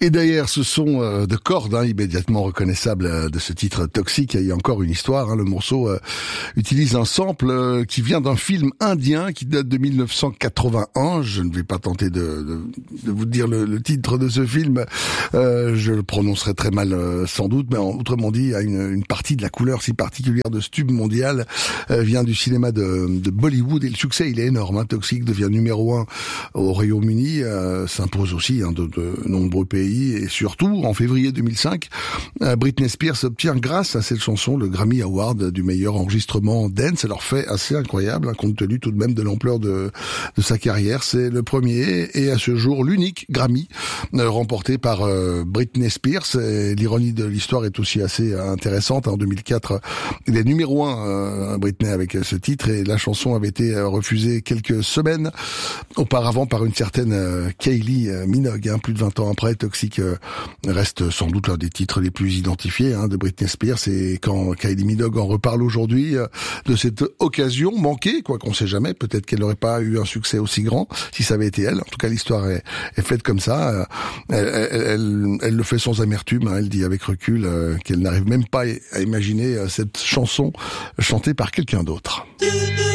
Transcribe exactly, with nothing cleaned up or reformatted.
Et d'ailleurs, ce son euh, de cordes hein, immédiatement reconnaissable euh, de ce titre Toxique. Il y a encore une histoire. Hein, le morceau euh, utilise un sample euh, qui vient d'un film indien qui date de mille neuf cent quatre-vingt-un. Je ne vais pas tenter de, de, de vous dire le, le titre de ce film. Euh, je le prononcerai très mal euh, sans doute, mais en, autrement dit, une, une partie de la couleur si particulière de ce tube mondial euh, vient du cinéma de, de Bollywood et le succès il est énorme. Hein. Toxique devient numéro un au Royaume-Uni, euh, s'impose aussi hein, de, de nombreux pays. Et surtout, en février deux mille cinq, Britney Spears obtient grâce à cette chanson le Grammy Award du meilleur enregistrement dance. Alors fait assez incroyable, hein, compte tenu tout de même de l'ampleur de, de sa carrière. C'est le premier et à ce jour l'unique Grammy euh, remporté par euh, Britney Spears. Et l'ironie de l'histoire est aussi assez intéressante. En deux mille quatre, il est numéro un euh, Britney avec ce titre et la chanson avait été refusée quelques semaines auparavant par une certaine euh, Kylie Minogue, hein, plus de vingt ans après. Toxique reste sans doute l'un des titres les plus identifiés hein, de Britney Spears et quand Kylie Minogue en reparle aujourd'hui euh, de cette occasion manquée, quoi qu'on sait jamais, peut-être qu'elle n'aurait pas eu un succès aussi grand si ça avait été elle. En tout cas, l'histoire est, est faite comme ça. Elle, elle, elle, elle le fait sans amertume. Hein, elle dit avec recul euh, qu'elle n'arrive même pas à imaginer euh, cette chanson chantée par quelqu'un d'autre.